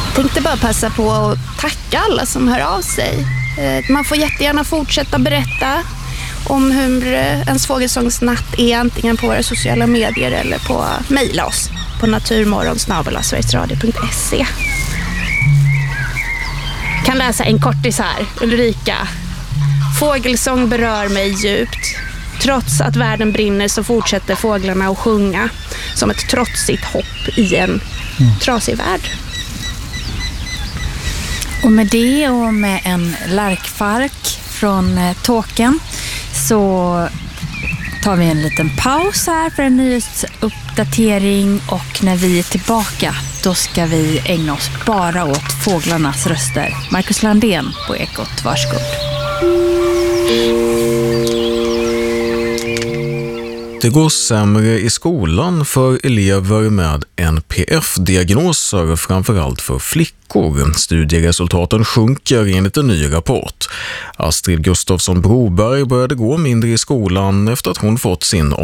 Tänkte bara passa på att tacka alla som hör av sig. Man får jättegärna fortsätta berätta om hur ens fågelsångsnatt är, antingen på våra sociala medier eller på mejla oss på naturmorgon@sverigesradio.se. Kan läsa en kortis här. Ulrika. Fågelsång berör mig djupt. Trots att världen brinner så fortsätter fåglarna att sjunga som ett trotsigt hopp i en trasig värld. Och med det och med en lärkfark från Tåken så tar vi en liten paus här för en nyhetsuppdatering, och när vi är tillbaka då ska vi ägna oss bara åt fåglarnas röster. Marcus Landén på Ekot, varsågod. Det går sämre i skolan för elever med NPF-diagnoser, framförallt för flickor. Studieresultaten sjunker enligt en ny rapport. Astrid Gustafsson Broberg började gå mindre i skolan efter att hon fått sin